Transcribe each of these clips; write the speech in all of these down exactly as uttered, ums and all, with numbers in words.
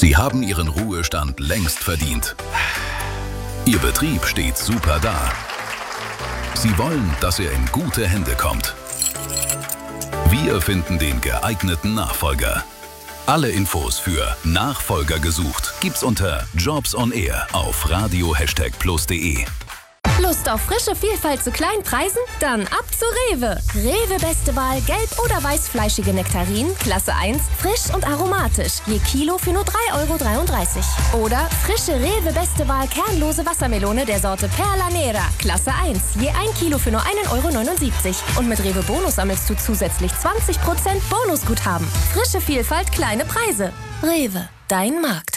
Sie haben Ihren Ruhestand längst verdient. Ihr Betrieb steht super da. Sie wollen, dass er in gute Hände kommt. Wir finden den geeigneten Nachfolger. Alle Infos für Nachfolger gesucht gibt's unter Jobs on Air auf radio plus punkt de. Lust auf frische Vielfalt zu kleinen Preisen? Dann ab zu Rewe. Rewe beste Wahl gelb- oder weißfleischige Nektarinen, Klasse eins, frisch und aromatisch. Je Kilo für nur drei Euro dreiunddreißig. Oder frische Rewe beste Wahl kernlose Wassermelone der Sorte Perla Nera, Klasse eins. Je ein Kilo für nur ein Euro neunundsiebzig. Und mit Rewe Bonus sammelst du zusätzlich zwanzig Prozent Bonusguthaben. Frische Vielfalt, kleine Preise. Rewe, dein Markt.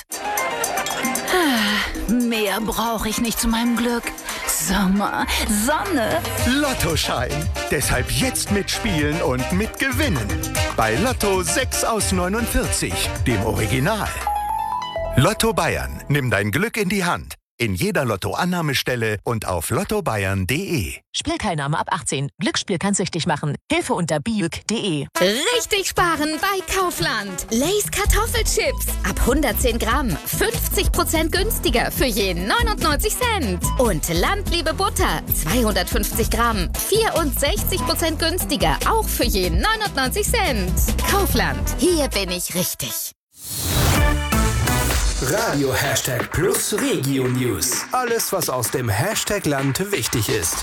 Mehr brauche ich nicht zu meinem Glück. Sommer, Sonne. Lottoschein. Deshalb jetzt mitspielen und mitgewinnen. Bei Lotto sechs aus neunundvierzig, dem Original. Lotto Bayern. Nimm dein Glück in die Hand. In jeder Lotto-Annahmestelle und auf lotto bayern punkt de. Spielteilnahme ab achtzehn. Glücksspiel kann süchtig machen. Hilfe unter biuk punkt de. Richtig sparen bei Kaufland. Lay's Kartoffelchips. Ab hundertzehn Gramm. fünfzig Prozent günstiger für je neunundneunzig Cent. Und Landliebe Butter. zweihundertfünfzig Gramm. vierundsechzig Prozent günstiger. Auch für je neunundneunzig Cent. Kaufland. Hier bin ich richtig. Radio Hashtag Plus Regio News. Alles, was aus dem Hashtag Land wichtig ist.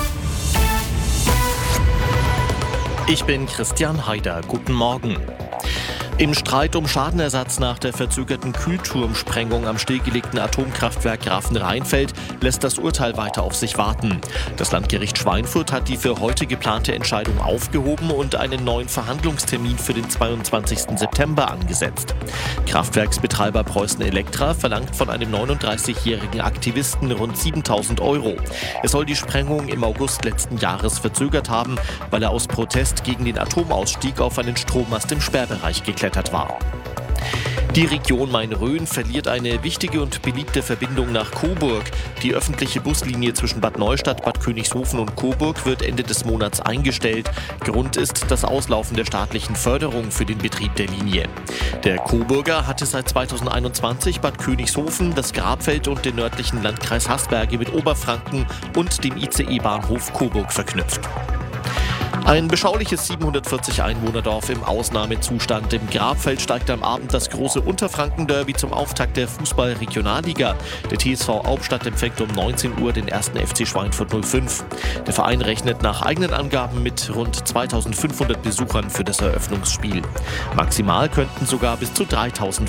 Ich bin Christian Haider. Guten Morgen. Im Streit um Schadenersatz nach der verzögerten Kühlturmsprengung am stillgelegten Atomkraftwerk Grafenrheinfeld lässt das Urteil weiter auf sich warten. Das Landgericht Schweinfurt hat die für heute geplante Entscheidung aufgehoben und einen neuen Verhandlungstermin für den zweiundzwanzigsten September angesetzt. Kraftwerksbetreiber Preußen Elektra verlangt von einem neununddreißigjährigen Aktivisten rund siebentausend Euro. Er soll die Sprengung im August letzten Jahres verzögert haben, weil er aus Protest gegen den Atomausstieg auf einen Strommast im Sperrbereich geklettert war. Die Region Main-Rhön verliert eine wichtige und beliebte Verbindung nach Coburg. Die öffentliche Buslinie zwischen Bad Neustadt, Bad Königshofen und Coburg wird Ende des Monats eingestellt. Grund ist das Auslaufen der staatlichen Förderung für den Betrieb der Linie. Der Coburger hatte seit zweitausendeinundzwanzig Bad Königshofen, das Grabfeld und den nördlichen Landkreis Haßberge mit Oberfranken und dem I C E-Bahnhof Coburg verknüpft. Ein beschauliches siebenhundertvierzig Einwohnerdorf im Ausnahmezustand. Im Grabfeld steigt am Abend das große Unterfranken-Derby zum Auftakt der Fußball-Regionalliga. Der T S V Albstadt empfängt um neunzehn Uhr den ersten F C Schweinfurt null fünf. Der Verein rechnet nach eigenen Angaben mit rund zweitausendfünfhundert Besuchern für das Eröffnungsspiel. Maximal könnten sogar bis zu dreitausend